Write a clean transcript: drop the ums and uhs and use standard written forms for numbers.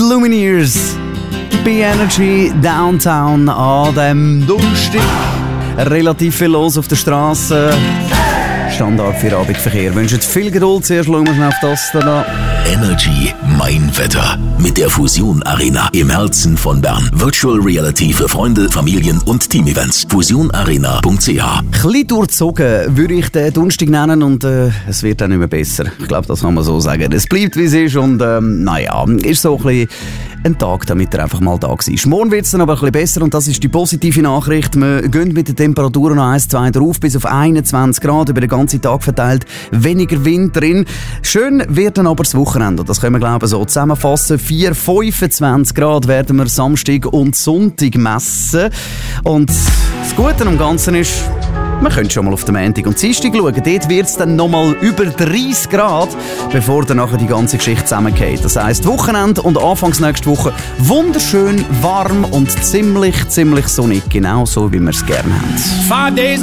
Lumineers. B-Energy Downtown an dem Donnerstag. Relativ viel los auf der Straße. Standard für Abendverkehr. Wünscht viel Geduld. Zuerst schauen wir schnell auf das da. Energy Mein Wetter. Mit der Fusion Arena im Herzen von Bern. Virtual Reality für Freunde, Familien und Team-Events. fusionarena.ch. Bisschen durchzogen würde ich den Donnerstag nennen und es wird dann nicht mehr besser. Ich glaube, das kann man so sagen. Es bleibt, wie es ist und naja, ist so ein bisschen ein Tag, damit er einfach mal da war. Morgen wird es dann aber ein bisschen besser und das ist die positive Nachricht. Wir gehen mit den Temperaturen noch 1-2 drauf bis auf 21 Grad über den ganzen Tag verteilt. Weniger Wind drin. Schön wird dann aber das Wochenende. Das können wir glaube ich so zusammenfassen. 25 Grad werden wir Samstag und Sonntag messen. Und das Gute am Ganzen ist, man könnte schon mal auf den Montag und Dienstag schauen. Dort wird es dann nochmal über 30 Grad, bevor dann nachher die ganze Geschichte zusammengeht. Das heisst, Wochenende und Anfangs nächste Woche wunderschön, warm und ziemlich sonnig. Genau so, wie wir es gerne haben.